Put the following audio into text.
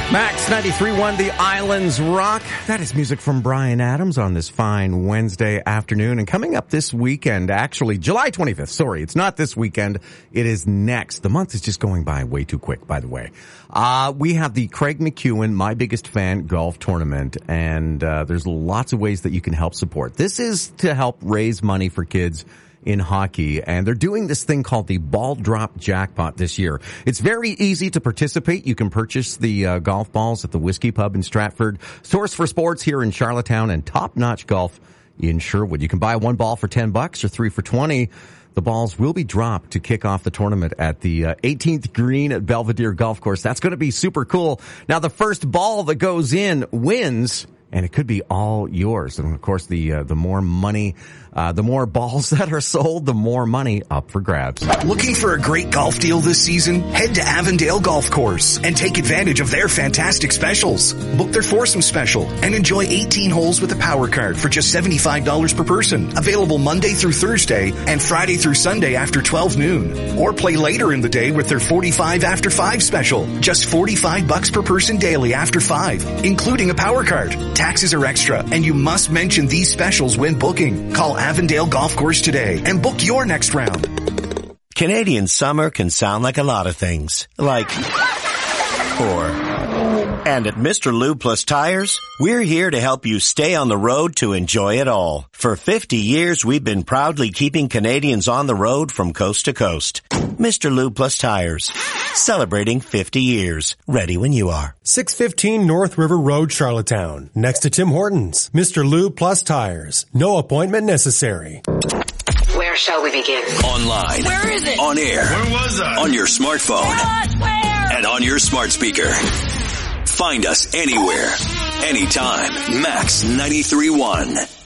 Max 93.1, The Islands Rock. That is music from Bryan Adams on this fine Wednesday afternoon. And coming up this weekend, actually, July 25th. Sorry, it's not this weekend. It is next. The month is just going by way too quick, by the way. We have the Craig McEwen My Biggest Fan Golf Tournament. And there's lots of ways that you can help support. This is to help raise money for kids in hockey, and they're doing this thing called the Ball Drop Jackpot this year. It's very easy to participate. You can purchase the golf balls at the Whiskey Pub in Stratford, Source for Sports here in Charlottetown, and Top Notch Golf in Sherwood. You can buy one ball for $10 or three for $20. The balls will be dropped to kick off the tournament at the 18th green at Belvedere Golf Course. That's going to be super cool. Now, the first ball that goes in wins, and it could be all yours. And of course, the more money, the more balls that are sold, the more money up for grabs. Looking for a great golf deal this season? Head to Avondale Golf Course and take advantage of their fantastic specials. Book their foursome special and enjoy 18 holes with a power card for just $75 per person. Available Monday through Thursday and Friday through Sunday after 12 noon. Or play later in the day with their 45 after 5 special. Just $45 per person daily after 5, including a power card. Taxes are extra, and you must mention these specials when booking. Call Avondale Golf Course today and book your next round. Canadian summer can sound like a lot of things. And at Mr. Lube Plus Tires, we're here to help you stay on the road to enjoy it all. For 50 years, we've been proudly keeping Canadians on the road from coast to coast. Mr. Lube Plus Tires, celebrating 50 years. Ready when you are. 615 North River Road, Charlottetown. Next to Tim Hortons. Mr. Lube Plus Tires. No appointment necessary. Where shall we begin? Online. Where is it? On air. Where was I? On your smartphone. Where? And on your smart speaker. Find us anywhere, anytime. Max 93.1.